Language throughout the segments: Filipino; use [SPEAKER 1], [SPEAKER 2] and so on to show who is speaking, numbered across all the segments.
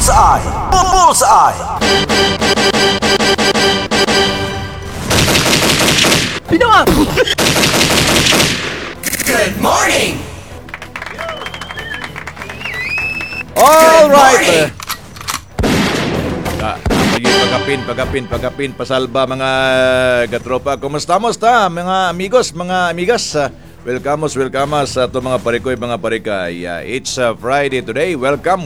[SPEAKER 1] Bullseye! Bullseye!
[SPEAKER 2] Binawa!
[SPEAKER 1] Good morning!
[SPEAKER 3] All right. Pagapin, pasalba mga katropa. Kumusta mga amigos, mga amigas? Welcome sa ito mga parikoy, mga parikay. It's Friday today. Welcome.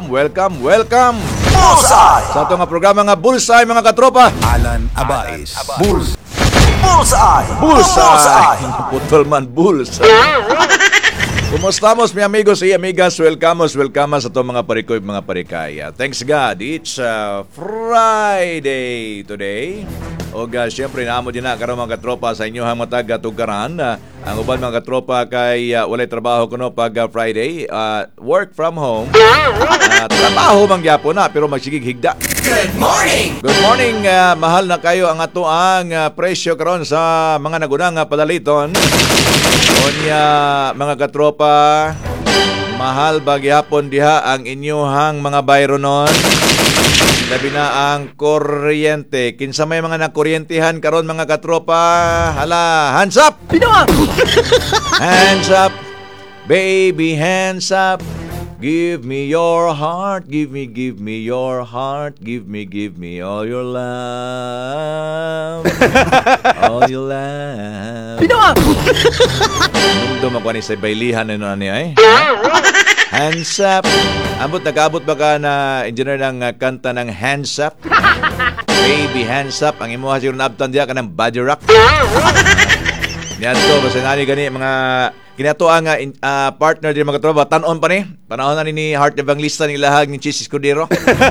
[SPEAKER 1] Bullseye!
[SPEAKER 3] Sa ito nga programa nga Bullseye, mga katropa.
[SPEAKER 4] Alan Abais.
[SPEAKER 1] Bullseye!
[SPEAKER 3] Bullseye! Putol man, Bullseye. Kumustamos, mi amigos y amigas? Welcome sa ito mga parikoy, mga parikay. Thanks God, it's Friday today. O siyempre, naamo din na karon mga katropa sa inyo ang matag tugaran. Ang uban mga katropa kay walay trabaho kuno pag Friday. Work from home. Trabaho man gyapon na pero magsigig higda.
[SPEAKER 1] Good morning!
[SPEAKER 3] Good morning, mahal na kayo ang ato ang presyo karon sa mga nagunang padaliton. Onya mga katropa, mahal ba gyapon diha ang inyohang mga bayro nun? Labi na ang kuryente. Kinsa may mga nakuryentehan karon mga katropa? Hala, hands up!
[SPEAKER 2] Binawa!
[SPEAKER 3] Hands up! Baby, hands up! Give me your heart, give me your heart, give me all your love, all your love.
[SPEAKER 2] Binawa!
[SPEAKER 3] Mundo makuha ni sa baylihan na ano niya Hands up. Nag-abot ba ka na engineer ng kanta ng Hands Up? Baby, hands up. Ang imuha siguro na abtan diya ka ng body rock. Yan to, basta nani gani mga kinato ang partner din mga katropa. Tanon pa ni. Panahon na ni Heart Evangelista ni lahag ni Chis Escudero.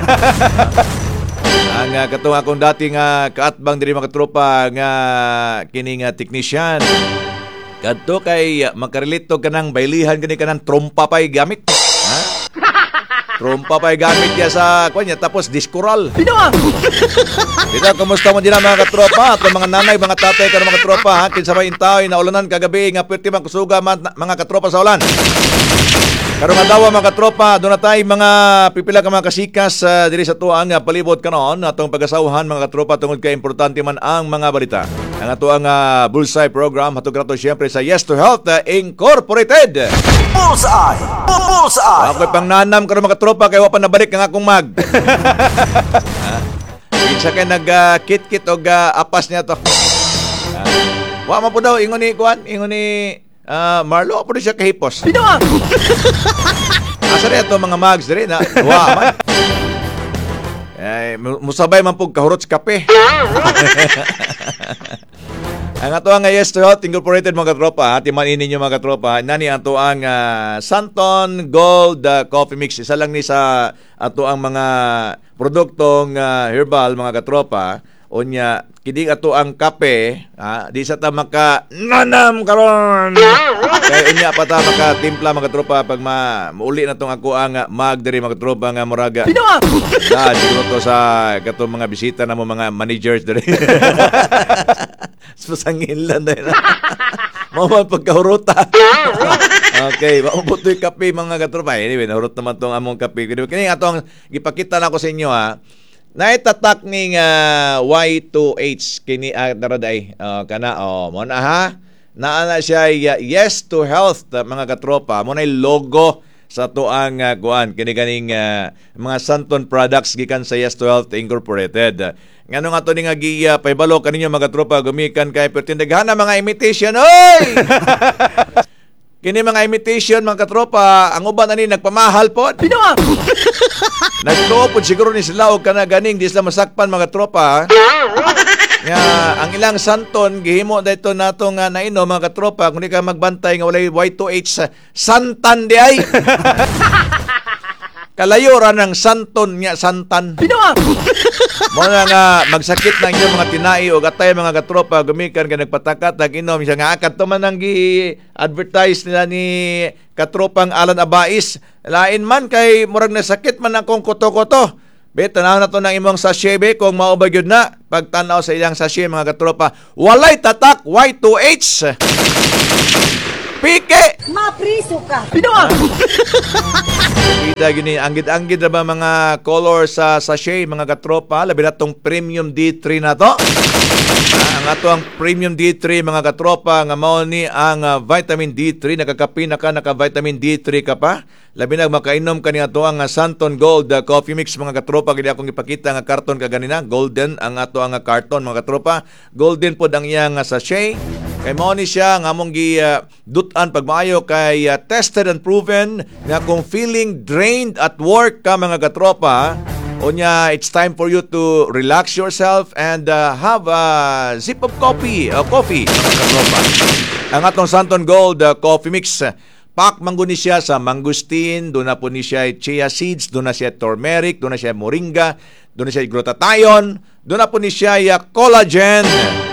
[SPEAKER 3] Ang katong akong dating kaatbang diri mga katropa nga kining technician. Kadto kay makarelito ka ng baylihan gani ka ng trompa pa'y gamit. Ha? Trompa pa'y gamit niya sa kanya tapos diskural.
[SPEAKER 2] Binawa!
[SPEAKER 3] Dito, kumusta mo din mga katropa? At mga nanay, mga tatay ka mga katropa, ha? Kinsa may intaw, naulanan kagabi, nga pwede magkusuga mga katropa sa ulan. Karong adlaw mga katropa, doon na tayo mga pipila ka mga kasikas diri sa tuang palibot kanon atong pag-asawhan mga katropa tungod kay importante man ang mga balita. Ang atuang Bullseye program hatog nato siyempre sa Yes to Health Incorporated.
[SPEAKER 1] Bullseye! Bullseye!
[SPEAKER 3] Ako'y pang nanam karon mga katropa kay wa pa nabalik ang akong mag. Kinsa kay nag-kit-kit og apas niya to. Wa man po daw ingon ni Marlo, po siya kahipos.
[SPEAKER 2] Binawa!
[SPEAKER 3] Asa rin ito mga mags rin na wa man. Musabay man po kahurot sa kape. Ang ato ang Yes to Health Incorporated mga katropa, timanin ninyo mga katropa, nani ato ang Santon Gold Coffee Mix. Isa lang ni sa ato ang mga produktong herbal mga katropa. Onya, kining ato ang kape, di sa ta maka nanam karon. Kay unya pa ta maka timpla mga tropa pag mauli na tong ako ang mag diri mga tropa nga moraga.
[SPEAKER 2] Binawa!
[SPEAKER 3] Siguro to sa katong mga bisita na mo mga managers diri. Susangin lang na. Mao pagkahuruta. Okay, mabutoy kape mga katropa. Anyway, nahurot naman tong among kape. Kini atong gipakita na ko sa inyo naitatak ning Y2H kini naraday kana mo na ha naana siya Yes to Health mga katropa mo na logo sa tuang kuan kini kaning mga Santon products gikan sa Yes to Health Incorporated. Ngano nga to ni nga paibalo kaninyo mga katropa gumikan kay pertindaghana mga imitation oy. Kini mga imitation mga katropa ang uban ani nagpamahal pod.
[SPEAKER 2] Binawa!
[SPEAKER 3] Nagtuopod siguro ni sila o kana ganing di sila masakpan mga tropa. Nga ang ilang santon gihimo dayto natong naino mga katropa kung di ka magbantay nga walay Y2H santan di ay. Kalayo ra ng santon nya santan.
[SPEAKER 2] Binawa!
[SPEAKER 3] Mo na nga magsakit na inyo mga tinai o gatay mga katropa gumikan ka nagpatakat nag-inom siya nga akat to man ang gi-advertise nila ni katropang Alan Abais. Lain man kay murag na sakit man akong koto-koto. Bet tanaw na to ng imong sachet be kung mao ba gyud na pagtanaw sa ilang sachet mga katropa. Walay tatak Y2H. pike.
[SPEAKER 2] Mapriso ka.
[SPEAKER 3] Kita gini, anggid-anggid na ba mga color sa sachet, mga katropa? Labi na tong Premium D3 na to. Ang ato ang Premium D3, mga katropa, nga mao ni ang vitamin D3. Nakakapi na ka, naka-vitamin D3 ka pa. Labi na makainom ka niya to ang Santon Gold Coffee Mix, mga katropa. Kaya akong ipakita nga karton ka ganina. Golden ang ato ang karton, mga katropa. Golden po ang iyang sachet. Kay mao ni siya nga among dutan pag maayo kay tested and proven nga kung feeling drained at work ka, mga katropa, unya it's time for you to relax yourself and have a sip of coffee, mga katropa. Ang atong Santon Gold Coffee Mix, pak mangguni siya sa mangustin, doon na po ni siya chia seeds, doon na siya turmeric, doon na siya moringa, doon na siya glutathione, doon na po ni siya collagen.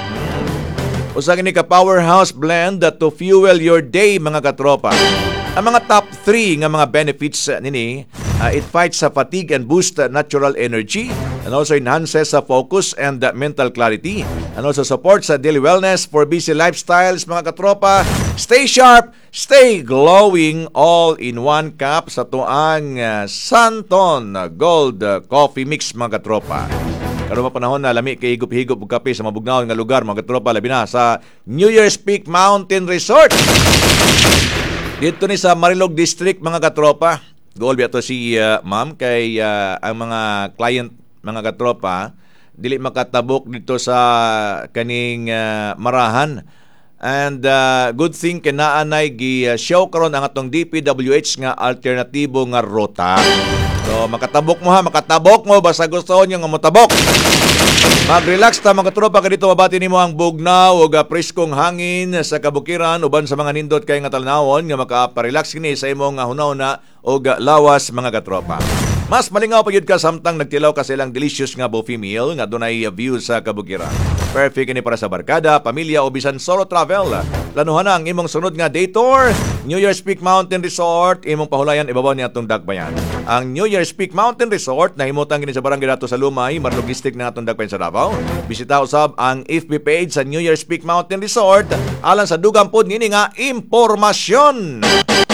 [SPEAKER 3] Usa kini ka powerhouse blend to fuel your day, mga katropa. Ang mga top 3 nga mga benefits nini, it fights sa fatigue and boost natural energy, and also enhances sa focus and mental clarity, and also supports sa daily wellness for busy lifestyles, mga katropa. Stay sharp, stay glowing, all in one cup sa tuang Santon Gold Coffee Mix, mga katropa. Karon pa panahon na lami kay higop-higop og kape sa mabugnaon nga lugar, mga katropa, labi na sa New Year's Peak Mountain Resort. Dito ni sa Marilog District, mga katropa. Goal biya to si ma'am kay ang mga client, mga katropa, dili makatabok dito sa kaning marahan. And good thing kinaanay gi-show karon ang atong DPWH nga alternatibo nga rota. So makatabok mo ha, makatabok mo basta gusto niyo nga motabok. Mag-relax ta, mga katropa, kay dito mabati nimo ang bugnaw ug preskong hangin sa kabukiran uban sa mga nindot kay nga talnawon nga maka-relax kini sa imong hunahuna ug lawas, mga katropa. Mas malingaw pa gyud ka samtang nagtilaw ka sa ilang delicious nga buffet meal nga dunay view sa kabukiran. Perfect kini para sa barkada, pamilya o bisan solo travel. Planuhan na ang imong sunod nga day tour. New Year's Peak Mountain Resort, imong pahulayan ibabaw ni atong Dagbayan. Ang New Year's Peak Mountain Resort nahimutang kini sa barangay Dato sa Lumay, Marilog District na atong Dagbayan sa Davao. Bisita usab ang FB page sa New Year's Peak Mountain Resort alang sa dugang pod ngini nga impormasyon.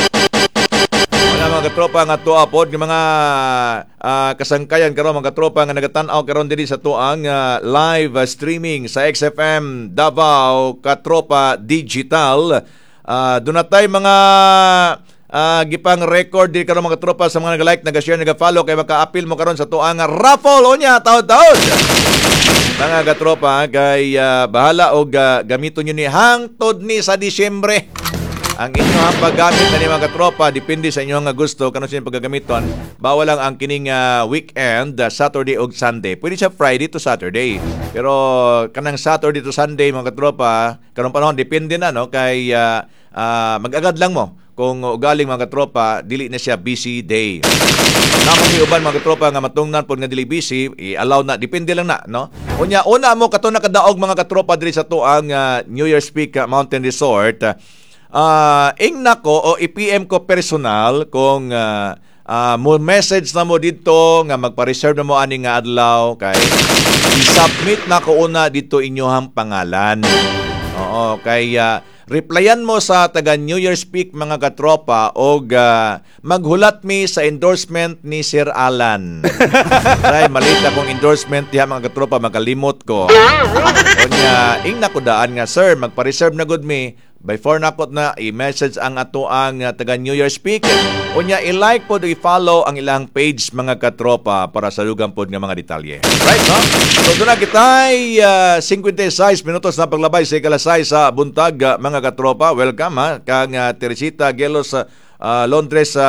[SPEAKER 3] Mga katropa nga tuwa pod ng mga kasangkayan karon, mga katropa nga nagatan-aw karon diri sa tuang live streaming sa XFM Davao Katropa Digital. Dunatay mga gipang record di karon, mga katropa, sa mga nag-like, nag-share, nag-follow kay maka-appeal mo karon sa tuang raffle unya taon-taon. Mga katropa, kay bahala og gamiton niyo ni hangtod ni sa Disyembre. Ang inyong paggamit na ni, mga katropa, depende sa inyong gusto kano siya paggagamiton. Bawal lang ang kining weekend, Saturday o Sunday. Pwede siya Friday to Saturday. Pero kanang Saturday to Sunday, mga katropa, kanong panahon depende na, no, kay mag-agad lang mo. Kung ugaling, mga katropa, dili na siya busy day. Namang iuban, mga katropa, nga matungnan po nga dili busy, i-allow na, depende lang na, no? Una mo kato na kadaog, mga katropa, dili sa tuang New Year's Peak Mountain Resort. Ing nako o i-PM ko personal kung mo message na mo dito nga magpa-reserve na mo ani nga adlaw, kay i-submit na ko una dito inyohang pangalan. Oo, kay replyan mo sa taga New Year's Peak, mga katropa, og maghulat mi sa endorsement ni Sir Alan. Ay, malit akong endorsement diha, mga katropa, makalimot ko. Onya, ing nako daan nga, sir, magpa-reserve na good mi. Before nakot na i-message ang ato ang taga New Year's Peak. Unya, i-like po, i-follow ang ilang page, mga katropa, para sa lugang po ng mga detalye. Right, no? So, doon na kita'y 56 minutos na paglabay sa ikalasay sa buntag, mga katropa. Welcome, ha? Kang Teresita Gelos Londres,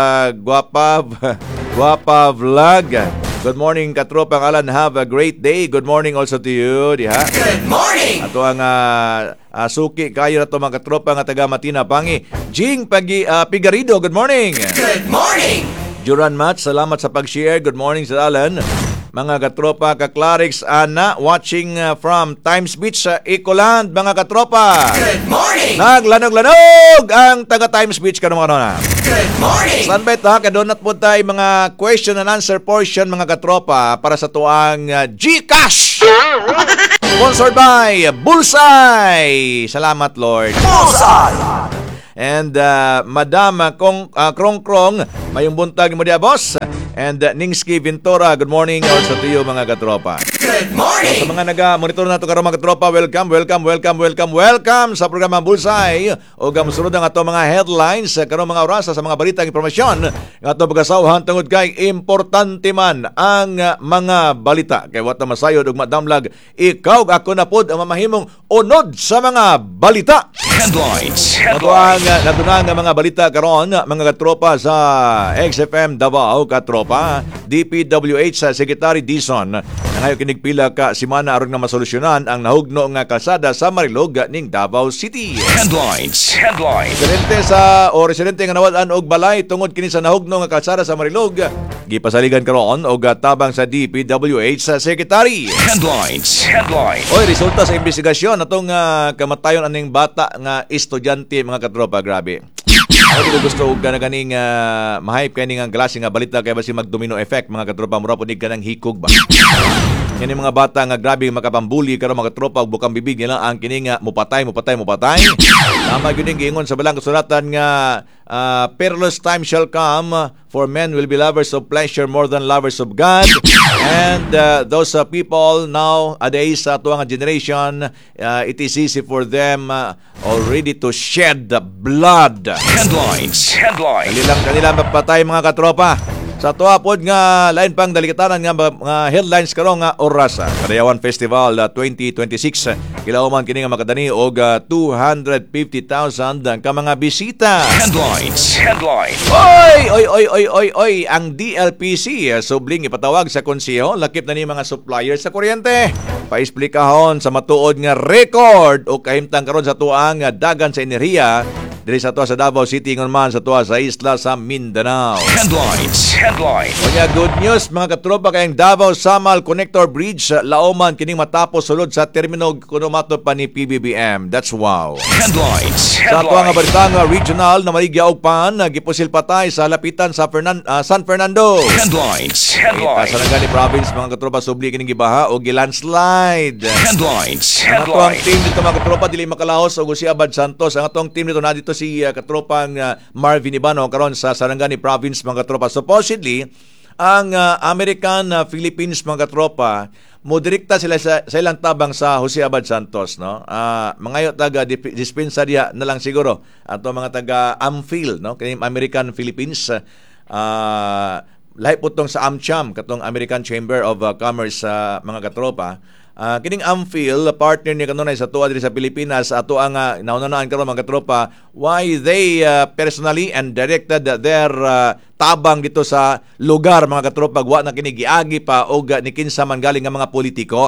[SPEAKER 3] Guapa Vlog. Good morning, katropang Alan. Have a great day. Good morning also to you, diha.
[SPEAKER 1] Good morning!
[SPEAKER 3] Ato ang suki kayo na ito, mga katropa nga taga Matina Pangi. Jing Pigarido, good morning!
[SPEAKER 1] Good morning!
[SPEAKER 3] Juran Mat, salamat sa pag-share. Good morning sa Alan. Mga katropa, ka-Clarix Ana, watching from Times Beach sa Ecoland, mga katropa.
[SPEAKER 1] Good morning!
[SPEAKER 3] Naglanog-lanog ang taga Times Beach ka naman na.
[SPEAKER 1] Good morning!
[SPEAKER 3] Sanbet ha, kadonat po tayo mga question and answer portion, mga katropa, para sa tuang GCash! Sponsored by Bullseye! Salamat, Lord.
[SPEAKER 1] Bullseye!
[SPEAKER 3] And Madam Krong Krong, mayong buntag mo dia, boss. And Ningski Ventura, good morning also to you mga katropa.
[SPEAKER 1] Good
[SPEAKER 3] So,
[SPEAKER 1] morning.
[SPEAKER 3] sa mga naga-monitor nato karon mga katropa, welcome sa programa Bullseye. O gamsunod ang ato mga headlines karon mga oras sa mga balita ug impormasyon nga ato pagasawahan tungod kay importante man ang mga balita. Kay wata masayod ug madamlag, ikaw ako na pod ang mamahimong unod sa mga balita.
[SPEAKER 1] Headlines.
[SPEAKER 3] Ato ang natunang mga balita karon mga katropa sa XFM Davao katropa. DPWH sa Secretary Dizon ngayon kinigpila ka simana aron nga masolusyonan ang nahugno nga kalsada sa Marilog ning Davao City.
[SPEAKER 1] Headlines.
[SPEAKER 3] Residente nga nawad-an og balay tungod kini sa nahugno nga kalsada sa Marilog gipasaligan karon og tabang sa DPWH sa Secretary.
[SPEAKER 1] Headlines.
[SPEAKER 3] Oy, resulta sa investigasyon atong kamatayon aning bata nga estudyante mga katropa, grabe. Ako dito gusto og ganing ma-hype kay ning klase nga balita kay basi mag-domino effect mga katropa, mura po ni kanang hikog ba. Yan yung mga bata nga grabe makapambuli karon mga katropa ug bukang bibig nila ang kini nga mupatay. Tama gyud ning giingon sa balang kasulatan nga perilous time shall come for men will be lovers of pleasure more than lovers of God. And those people nowadays sa tuwa nga generation, it is easy for them already to shed the blood.
[SPEAKER 1] Headlines.
[SPEAKER 3] Kanila magpatay mga katropa. Sa tuwa pod nga lain pang dalikatanan nga headlines karon nga oras. Kadayawan Festival 2026 kilauman kini nga makadani og 250,000 ka mga bisita.
[SPEAKER 1] Headlines.
[SPEAKER 3] Oy, ang DLPC subling ipatawag sa konseho lakip na ni mga suppliers sa kuryente. Paisplekahon sa matuod nga record o kahimtang karon sa tuang dagan sa enerhiya diri sa tuwa sa Davao City ngon man sa tuwa sa isla sa Mindanao.
[SPEAKER 1] Headlines.
[SPEAKER 3] Kunya good news mga katropa kay ang Davao Samal Connector Bridge lauman kining matapos sulod sa termino kuno mato pa ni PBBM. That's wow.
[SPEAKER 1] Headlines.
[SPEAKER 3] Sa tuwa nga balita nga regional na maligya og pan gipusil patay sa lapitan sa San Fernando.
[SPEAKER 1] Headlines.
[SPEAKER 3] Sa Sarangani province mga katropa subli kining gibaha o gilandslide.
[SPEAKER 1] Headlines.
[SPEAKER 3] Ang atong team dito mga katropa dili makalahos og si Abad Santos. Ang atong team dito na dito si katropang Marvin Ibano karon sa Sarangani province mga katropa. Supposedly ang American Philippines mga katropa moderikta sila sa ilang tabang sa Jose Abad Santos, no? Mangayo taga dispensarya na lang siguro ato mga taga AMPHIL, no? Kay American Philippines lahi po tong sa AmCham katong American Chamber of Commerce mga katropa. Kining AMPHIL partner ni kanunay sa tuwa diri sa Pilipinas ato ang naunanaan karon mga katropa why they personally and directed their tabang dito sa lugar mga katropa wa na kini giagi pa og ni kinsa man galing nga mga politiko.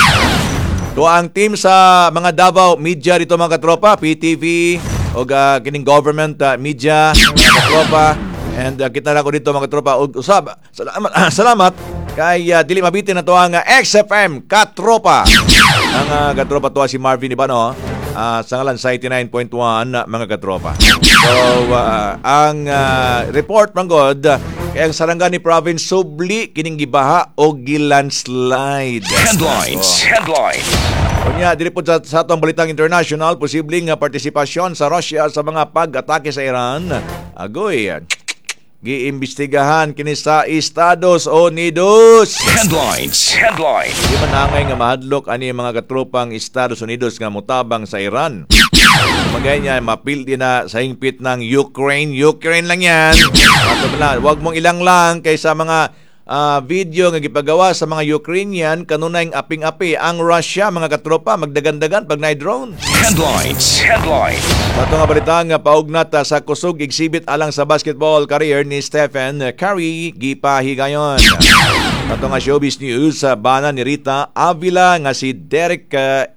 [SPEAKER 3] Tuwa ang team sa mga Davao media dito mga katropa, PTV og kining government media mga katropa. And kita na ko dito mga katropa og usab. Salamat kay dili mabitin na to ang XFM Katropa. Ang katropa to si Marvin Ibano sa ngalan sa 89.1 mga katropa. So ang report man god kay ang Sarangani province subli kining gibaha o gilandslide.
[SPEAKER 1] Headlines.
[SPEAKER 3] Kunya dili po sa atong balitang international posibleng partisipasyon sa Russia sa mga pag-atake sa Iran. Agoy giimbestigahan kini sa Estados Unidos.
[SPEAKER 1] Headlines.
[SPEAKER 3] Di man angay nga mahadlok ani mga katropang Estados Unidos nga mutabang sa Iran. Magay niya mapildi na sa hingpit ng Ukraine lang yan. Wag mong ilang lang kaysa mga video nga gipagawa sa mga Ukrainian kanunay aping-api ang Russia mga katropa magdagandagan pag na drone.
[SPEAKER 1] Headlines.
[SPEAKER 3] Ato nga balita nga paugnat sa kusog exhibit alang sa basketball career ni Stephen Curry gipahigayon. Ato nga showbiz news sa bana ni Rita Avila nga si Derek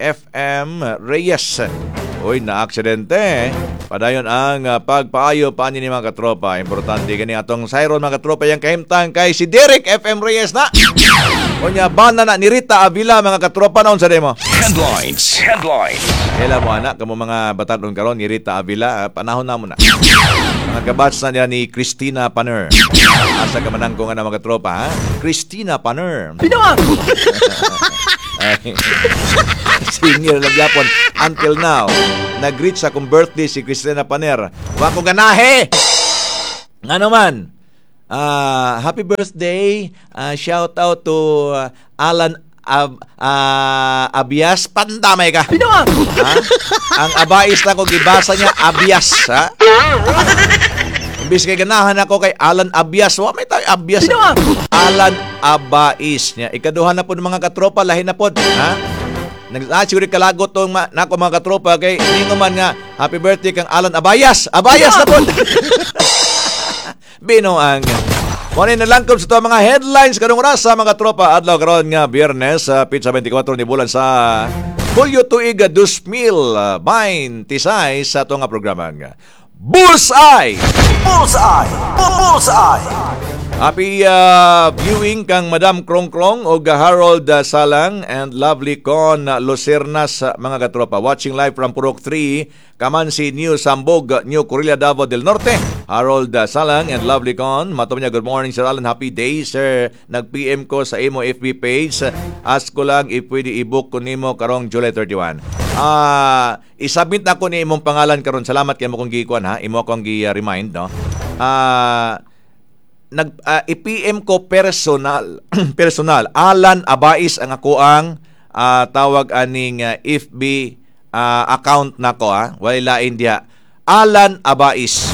[SPEAKER 3] FM Reyes. Uy, na-aksidente. Padayon ang pagpaayo pa ni mga katropa. Importante gani atong sayron mga katropa yang kahimtang kay si Derek FM Reyes na. Unya bana na ni Rita Avila mga katropa naon sa demo.
[SPEAKER 1] Headlines.
[SPEAKER 3] Kailan mo anak kamo mga batanon karon ni Rita Avila panahon na mo na. Mga kabats na niya ni Christina Paner. Asa ka manang ko nga mga katropa ha? Christina Paner.
[SPEAKER 1] Pinawag.
[SPEAKER 3] Senior lang yapon until now. Nag-reach sa kong birthday si Cristina Paner. Wa ko ganahe. Nga naman. Happy birthday. Shout out to Alan Abias. Pandamay ka.
[SPEAKER 2] Binuang!
[SPEAKER 3] Ha? Ang abais na ko gibasa niya Abias, ha? Imbis kay ganahan ako kay Alan Abias. Wa may tayo Abias.
[SPEAKER 2] Binuang!
[SPEAKER 3] Alan Abais niya. Ikaduhan na po ng mga katropa, lahin na po, ha? Siguro kalagot tong nako mga katropa kay hindi man nga happy birthday kang Alan Abayas. Abayas na po. Binuang. Muna na lang sa mga headlines karong oras sa mga tropa adlaw karon nga Biyernes sa Pizza 24 ni bulan sa Hulyo tuig 2026 sa ato nga programa nga Bullseye!
[SPEAKER 2] Bullseye! Bullseye!
[SPEAKER 3] Happy viewing kang Madam Krong Krong o Harold Salang and lovely Con Lucernas mga katropa. Watching live from Purok 3, Kamansi, New Sambog, New Corilla, Davao del Norte. Harold Salang and lovely Con. Matom niya, good morning Sir Alan. Happy day Sir. Nag-PM ko sa imo FB page. Ask ko lang if pwede i-book ko nimo karong July 31. Isubmit na ko ni imong pangalan karon. Salamat kay mo kong gikuan ha. Imo akong gi-remind no. I-PM ko personal Alan Abais ang ako ang tawag aning FB account nako wala India Alan Abais.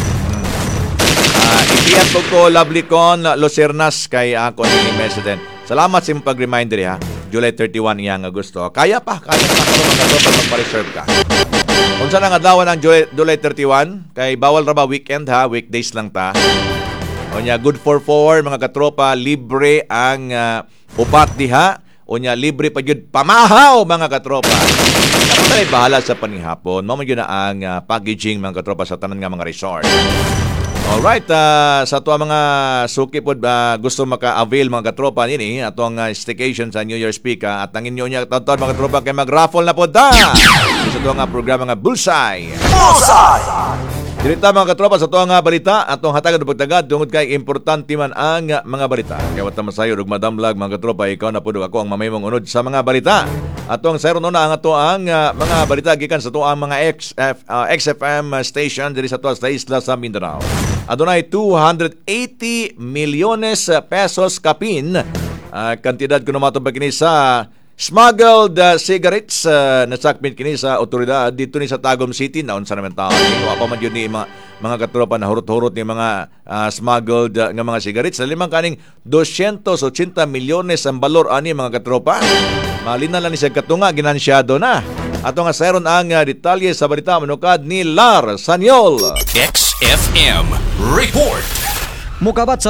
[SPEAKER 3] I-PM ko lovely Con Lucernas kay ako ni President. Salamat sa pag-reminder ha. July 31 yang Agosto. Kaya pa karon magpa-reserve ka. Unsa nang adlaw ng July 31 kay bawal ra ba weekend ha, weekdays lang ta. Onya good for 4 mga katropa, libre ang upat diha. Onya libre pa gyud pamahaw mga katropa. Kapatay bahala sa panihapon. Mao man gyud na ang packaging mga katropa sa tanan nga mga resort. Alright, sa ato mga suki pod gusto maka-avail mga katropa nini ato ang staycation sa New Year's Peak at ang inyo niya taon mga katropa kay mag-raffle na pod da. Sa ato nga programa nga Bullseye.
[SPEAKER 2] Bullseye!
[SPEAKER 3] Dirita mga katropa sa tuwang balita atong hatagan og pagtagad tungod kay importante man ang mga balita. Kaya wata masayo og madamlag mga katropa ikaw na pud ako ang mamayong unod sa mga balita. Atong sayron na ang ato ang mga balita gikan sa tuang mga XFM station diri sa tuwa sa isla sa Mindanao. Adunay 280 milyones pesos kapin kantidad kuno matong kini sa smuggled cigarettes nasakmit kini sa otoridad dito ni sa Tagum City naon sa naman tao. Wa pa man yun ni mga katropa na hurot-hurot ni mga smuggled nga mga cigarettes. Sa limang kaning 280 milyones ang balor ani mga katropa. Malina lang ni sa katunga ginansyado na. Ato nga sayron ang detalye sa balita manukad ni Lar Sanyol.
[SPEAKER 1] XFM Report.
[SPEAKER 2] Mukabat sa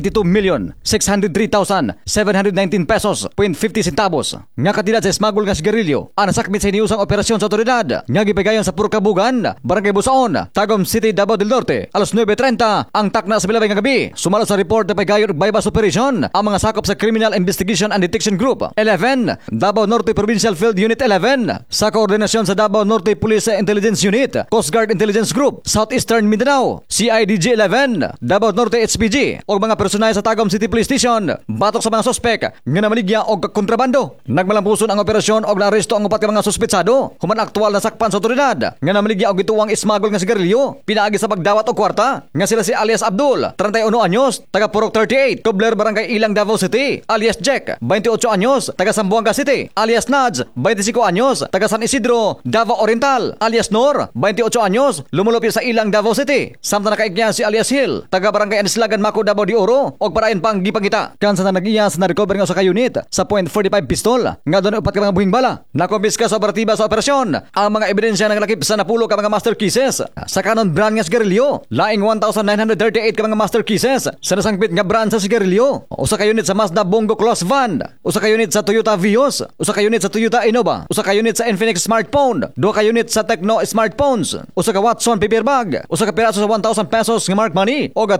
[SPEAKER 2] 282,603,719 pesos, 50 centavos. Nga katidad sa smuggle nga sigarilyo, anasakmit sa iniusang operasyon sa otoridad. Nga gipigayon sa Purkabugan, Barangay Busaon, Tagum City, Davao del Norte. Alas 9:30 ang takna sa bilabay nga gabi. Sumala sa report na pigayon og bypass operation ang mga sakop sa Criminal Investigation and Detection Group 11, Davao Norte Provincial Field Unit 11, sa koordinasyon sa Davao Norte Police Intelligence Unit, Coast Guard Intelligence Group, Southeastern Mindanao, CIDG 11, Davao Norte HPG o mga personal sa Tagum City Police Station batok sa mga sospek nga namaligya og kontrabando. Nagmalampuson ang operasyon og naaresto ang upat ka mga suspetsado. Human aktual na sakpan sa otoridad nga namaligya og gituwang smuggle nga sigarilyo pinaagi sa pagdawat og kwarta nga sila si alias Abdul, 31 anyos, taga Purok 38, Tobler Barangay Ilang, Davao City, alias Jack, 28 anyos, taga Zamboanga City, alias Nads, 25 anyos, taga San Isidro, Davao Oriental, alias Nor, 28 anyos, lumulupyo sa Ilang, Davao City. Samtang nakaigya si alias Hill, taga Barangay Anislagan, Mako, Davao de Oro og parayon pang gipangita. Kansa na nag-iyas na recover nga sa unit sa .45 pistol nga doon upat ka mga buhing bala. Nakombis sa operatiba sa operasyon ang mga ebidensya ng lakip sa napulo ka mga master cases sa kanon brand nga sigarilyo. Laing 1,938 ka mga master cases sa nasangpit nga brand sa sigarilyo. Usa ka unit sa Mazda Bongo Cross Van, usa ka unit sa Toyota Vios, usa ka unit sa Toyota Innova, usa ka unit sa Infinix smartphone, duha ka unit sa Tecno smartphones, usa ka Watson paper bag, usa ka piraso sa 1,000 pesos nga mark money og 2,000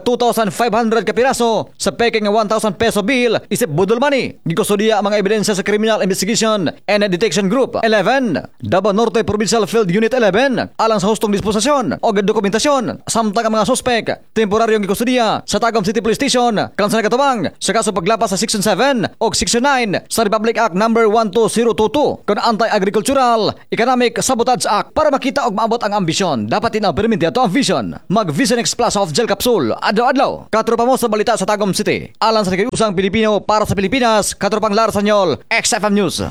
[SPEAKER 2] 1,500 ka piraso sa peke nga 1,000 peso bill isip budol money. Gikustudiya ang mga ebidensya sa Criminal Investigation and Detection Group 11, Davao Norte Provincial Field Unit 11, alang sa hustong disposisyon o dokumentasyon samtang ang mga suspek temporaryong gikustudiya sa Tagum City Police Station kansa katubang sa kaso paglapas sa Section 7 o Section 9 sa Republic Act number 12022 kun Anti-Agricultural Economic Sabotage Act. Para makita og maabot ang ambisyon, dapat ina-permit ato ang vision. Mag Vision X Plus of Gel Capsule adlaw-adlaw. Katropa mo sa balita sa Tagum City. Alang sa nagayusang Pilipino para sa Pilipinas, katropang Lar Sanyol, XFM News.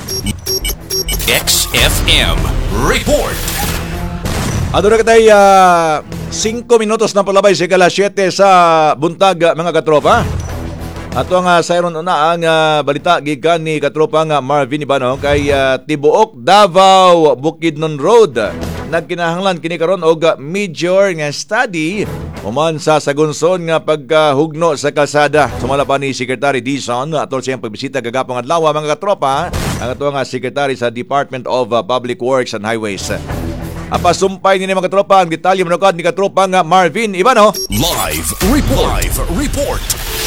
[SPEAKER 1] XFM Report.
[SPEAKER 3] Ato na katay 5 minutos na palabay sa kala 7 sa buntag mga katropa. Ato nga sayron una ang balita gikan ni katropang Marvin Ibano kay Tibuok, Davao, Bukidnon Road. Nagkinahanglan kini karon og major nga study human sa sagunson nga pagkahugno sa kalsada. Sumala pa ni Secretary Dizon atol siyang pagbisita kagapong adlaw mga katropa ang ato nga Secretary sa Department of Public Works and Highways. Apasumpay ni mga katropa ang detalye manukad ni katropang Marvin Ibano.
[SPEAKER 1] Live report.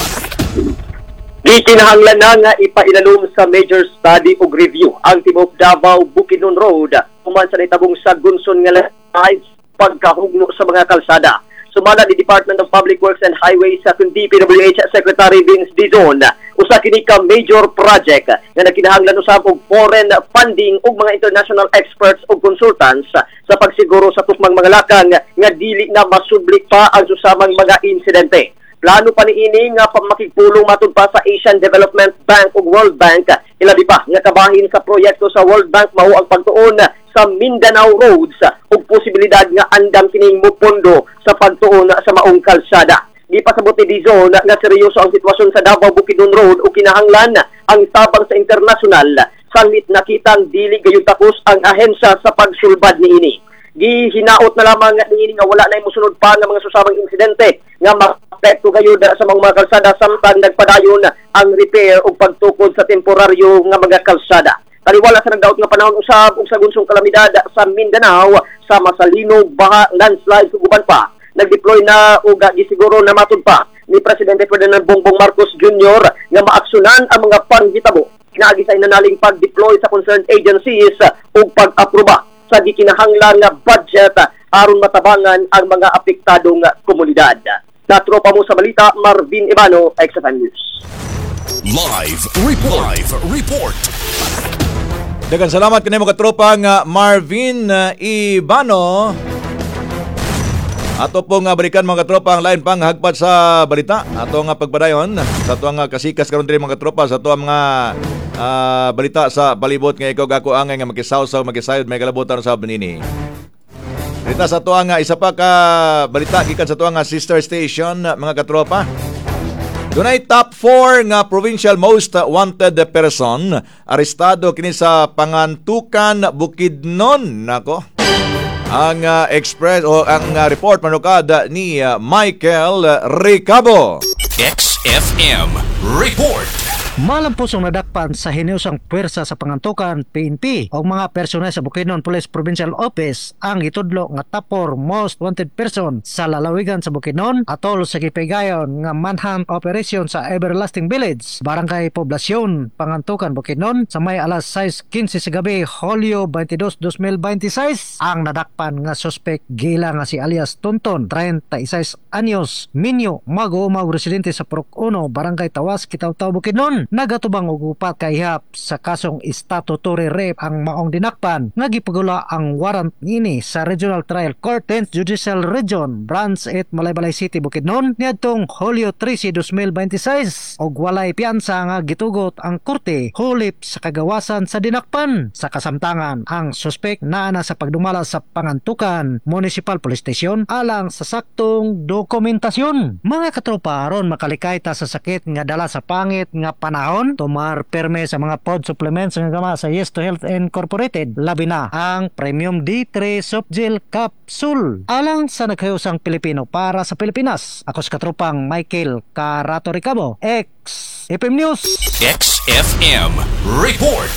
[SPEAKER 4] Di kinahanglan na nga ipailalom sa major study ug review ang Tibuok, Davao, Bukidnon Road human sa nitabong sagunson nga live pagkahugno sa mga kalsada. Sumala ni Department of Public Works and Highways sa DPWH Secretary Vince Dizon, usa kini ka major project nga nagkinahanglan usab og foreign funding ug mga international experts ug consultants sa pagsiguro sa tukmang mga lakang nga dili na masublik pa ang susamang mga insidente. Plano pa niini nga makigpulong matud pa sa Asian Development Bank ug World Bank. Ilabi pa nga kabahin sa proyekto sa World Bank mao ang pagtuon sa Mindanao roads ug posibilidad nga andam kining mopondo sa pagtuon sa maong kalsada. Di pa sabot ni Dizon nga seryoso ang sitwasyon sa Davao Bukidnon Road ug kinahanglan ang tabang sa internasyonal sanglit nakitang dili gayud tapos ang ahensya sa pagsulbad niini. Gihinaot na lamang niini nga wala na mosunod pa nga mga susamang insidente nga maapekto gayud sa mga kalsada samtang nagpadayon ang repair o pagtukod sa temporaryo nga mga kalsada. Taliwala sa nagdaot nga panahon usab og sagunsong kalamidad sa Mindanao sama sa linog, baha, landslide ug uban pa. Nag-deploy na og gisiguro na matud pa ni Presidente Ferdinand Bongbong Marcos Jr. nga maaksyonan ang mga panghitabo. Kinaagi sa inanaling pag-deploy sa concerned agencies ug pag-aproba sa gikinahanglan nga budget aron matabangan ang mga apektadong komunidad. Natropa mo sa balita, Marvin Ibano, XFM News.
[SPEAKER 1] Live report.
[SPEAKER 3] Daghang salamat kanimo katropang Marvin Ibano. Ato pong balikan mga katropa ang lain pang hagpat sa balita. Ato nga pagpadayon sa ato nga kasikas karon diri mga katropa sa ato mga balita sa balibot nga ikaw gako angay nga makisaw-saw magisayod may kalabutan sa benini. Balita sa ato nga isa pa ka balita gikan sa ato nga sister station mga katropa. Dunay top 4 nga provincial most wanted person arestado kini sa Pangantukan, Bukidnon. Nako. Ang express o ang report manukad ni Michael Ricabo.
[SPEAKER 1] XFM Report.
[SPEAKER 5] Malampusong nadakpan sa hiniusang puwersa sa Pangantukan PNP o mga personel sa Bukidnon Police Provincial Office ang itudlo nga top 4 most wanted person sa lalawigan sa Bukidnon atol sa gipigayon nga manhunt operation sa Everlasting Village, Barangay Poblasyon, Pangantukan, Bukidnon sa may alas 6:15 sa gabi, Hulyo 22, 2026. Ang nadakpan nga suspect gila nga si alias Tonton, 36 anyos, Minyo, mag-uumaw residente sa Purok 1, Barangay Tawas, Kitaw-Taw, Bukidnon. Nagatubang og upat ka ihap sa kasong statutory rape ang maong dinakpan nga gipagula ang warrant niini sa Regional Trial Court 10th Judicial Region, Branch 8, Malaybalay City, Bukidnon niadtong Hulyo 13, 2026 og walay piyansa nga gitugot ang korte hulip sa kagawasan sa dinakpan. Sa kasamtangan, ang suspect naana sa pagdumala sa Pangantukan Municipal Police Station alang sa saktong dokumentasyon. Mga katropa, aron makalikay ta sa sakit nga dala sa pangit nga panahon, tumar perme sa mga food supplements nga gama sa Yes to Health Incorporated, labi na ang Premium D3 Soft Gel Capsule alang sa naghayusang Pilipino para sa Pilipinas. Ako sa katropang Michael Carato Ricabo, XFM News.
[SPEAKER 1] XFM Report.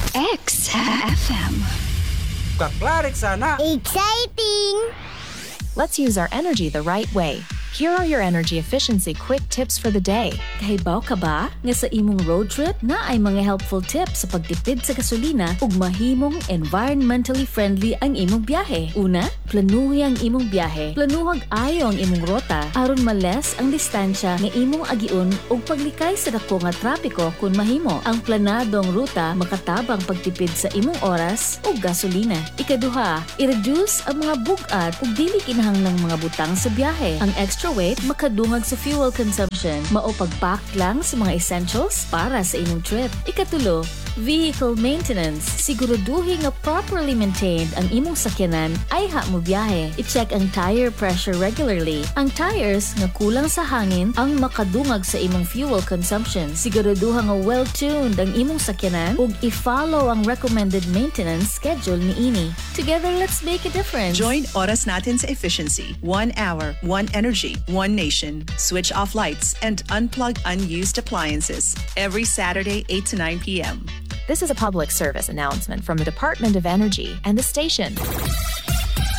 [SPEAKER 6] XFM.
[SPEAKER 7] Kaklarik sana.
[SPEAKER 6] Exciting! Let's use our energy the right way. Here are your energy efficiency quick tips for the day.
[SPEAKER 7] Kahibaw ka ba nga sa imong road trip na ay mga helpful tips sa pagtipid sa gasolina ug mahimong environmentally friendly ang imong biyahe? Una, planuhi ang imong biyahe. Planuhag ayo ang imong rota aron males ang distansya nga imong agiun ug paglikay sa dako nga trapiko kung mahimo. Ang planadong ruta makatabang pagtipid sa imong oras ug gasolina. Ikaduha, i-reduce ang mga bug-at ug dili kinahanglang mga butang sa biyahe. Ang extra weight makadungag sa fuel consumption. Mao pag-pack lang sa mga essentials para sa imong trip. Ikatulo, vehicle maintenance. Siguraduhin nga properly maintained ang imong sakyanan ay mo biyahe. I-check ang tire pressure regularly. Ang tires nga kulang sa hangin ang makadungag sa imong fuel consumption. Siguraduhan nga well-tuned ang imong sakyanan ug i-follow ang recommended maintenance schedule niini. Together, let's make a difference.
[SPEAKER 8] Join Oras Natin sa Efficiency. 1 hour, 1 energy, 1 nation. Switch off lights and unplug unused appliances. Every Saturday, 8 to 9 p.m.
[SPEAKER 6] This is a public service announcement from the Department of Energy and the station.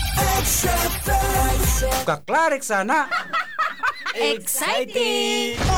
[SPEAKER 9] Kaklarik sana.
[SPEAKER 7] Exciting!